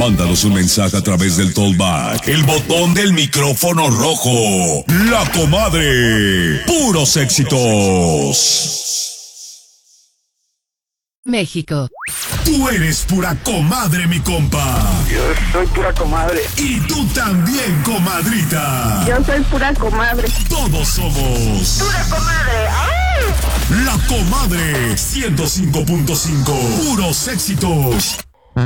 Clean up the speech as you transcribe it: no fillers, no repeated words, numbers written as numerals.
Mándanos un mensaje a través del Tollback, el botón del micrófono rojo. La Comadre. Puros éxitos. México. Tú eres pura comadre, mi compa. Yo soy pura comadre. Y tú también, comadrita. Yo soy pura comadre. Todos somos ¡Pura comadre! ¡Ay! La Comadre 105.5. Puros éxitos.